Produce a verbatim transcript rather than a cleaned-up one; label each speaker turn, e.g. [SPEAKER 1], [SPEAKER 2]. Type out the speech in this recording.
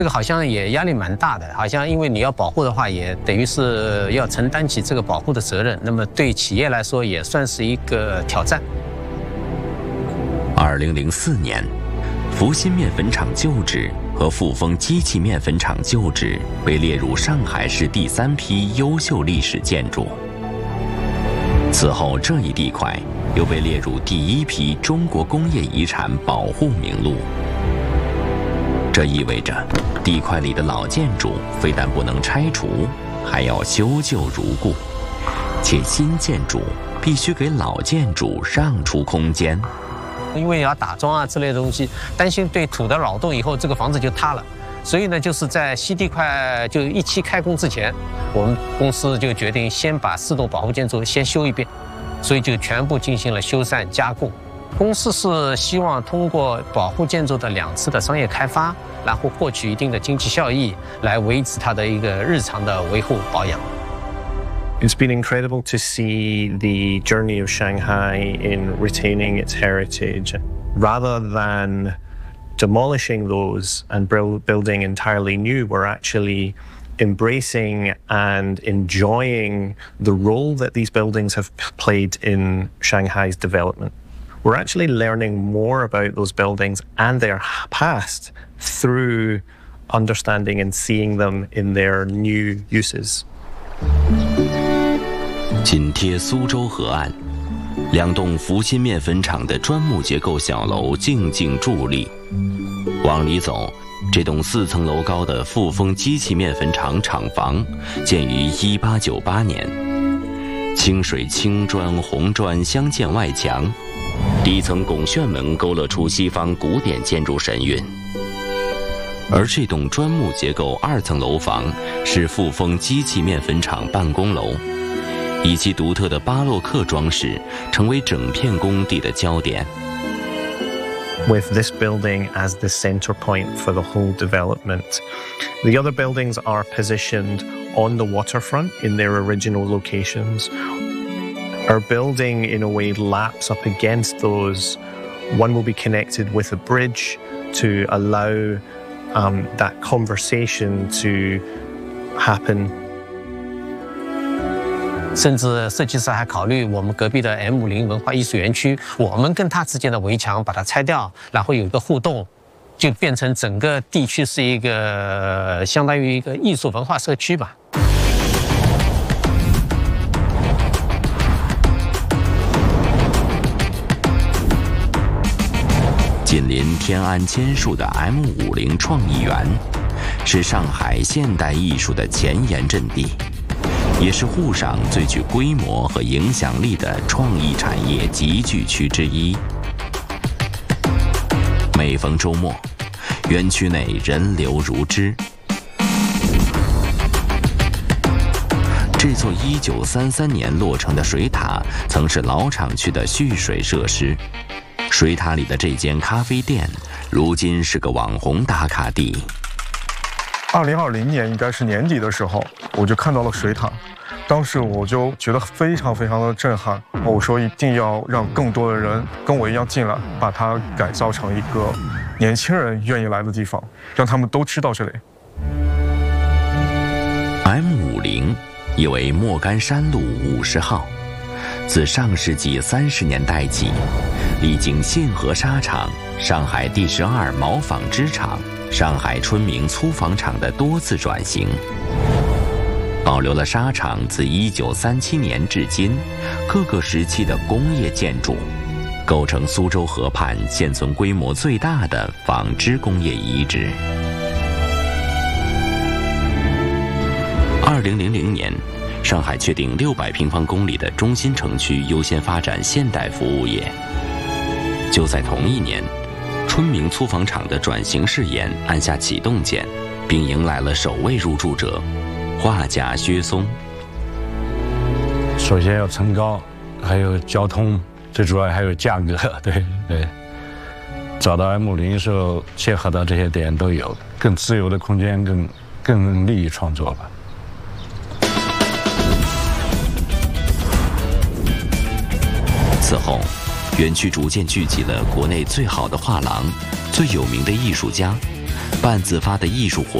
[SPEAKER 1] 这个好像也压力蛮大的，好像因为你要保护的话，也等于是要承担起这个保护的责任。那么对企业来说，也算是一个挑战。
[SPEAKER 2] 二零零四年，福新面粉厂旧址和富丰机器面粉厂旧址被列入上海市第三批优秀历史建筑。此后，这一地块又被列入第一批中国工业遗产保护名录。这意味着，地块里的老建筑非但不能拆除，还要修旧如故，且新建筑必须给老建筑让出空间。
[SPEAKER 1] 因为要打桩啊之类的东西，担心对土的扰动以后这个房子就塌了，所以呢，就是在西地块就一期开工之前，我们公司就决定先把四栋保护建筑先修一遍，所以就全部进行了修缮加固。公司是希望通过保护建筑的两次的商业开发，然后获取一定的经济效益，来维持它的一个日常的维护保养。
[SPEAKER 3] It's been incredible to see the journey of Shanghai in retaining its heritage. Rather than demolishing those and building entirely new, we're actually embracing and enjoying the role that these buildings have played in Shanghai's development. We're actually learning more about those buildings and their past through understanding and seeing them in their new uses.
[SPEAKER 2] 紧贴苏州河岸，两栋福新面粉厂的砖木结构小楼静静伫立。往里走，这栋四层楼高的富丰机器面粉厂厂房建于一八九八年，清水青砖红砖相间外墙，第一层拱券门勾勒出西方古典建筑神韵。而这栋砖木结构二层楼房是富丰机器面粉厂办公楼，以其独特的巴洛克装饰成为整片工地的焦点。
[SPEAKER 3] With this building as the center point for the whole development. The other buildings are positioned on the waterfront in their original locations. Our building, in a way, laps up against those. One will be connected with a bridge to allow um, that conversation to happen.
[SPEAKER 1] 甚至设计师还考虑我们隔壁的 M 五零 文化艺术园区，我们跟它之间的围墙把它拆掉，然后有一个互动，就变成整个地区是一个相当于一个艺术文化社区吧。
[SPEAKER 2] 紧邻天安千树的 M 五零 创意园，是上海现代艺术的前沿阵地。也是沪上最具规模和影响力的创意产业集聚区之一。每逢周末，园区内人流如织。这座一九三三年落成的水塔，曾是老厂区的蓄水设施。水塔里的这间咖啡店，如今是个网红打卡地。
[SPEAKER 4] 二零二零年应该是年底的时候，我就看到了水塔，当时我就觉得非常非常的震撼。我说一定要让更多的人跟我一样进来，把它改造成一个年轻人愿意来的地方，让他们都知道这里。
[SPEAKER 2] M 五零 意为莫干山路五十号，自上世纪三十年代起，历经信和纱厂、上海第十二毛纺织厂、上海春明粗纺厂的多次转型，保留了纱厂自一九三七年至今各个时期的工业建筑，构成苏州河畔现存规模最大的纺织工业遗址。二零零零年，上海确定六百平方公里的中心城区优先发展现代服务业。就在同一年，春明粗纺厂的转型试验按下启动键，并迎来了首位入驻者画家薛松。
[SPEAKER 5] 首先要层高，还有交通，最主要还有价格。对对，找到 M 五零时候，切合到这些点都有，更自由的空间，更更利于创作吧。
[SPEAKER 2] 此后，园区逐渐聚集了国内最好的画廊、最有名的艺术家， 半自发的艺术活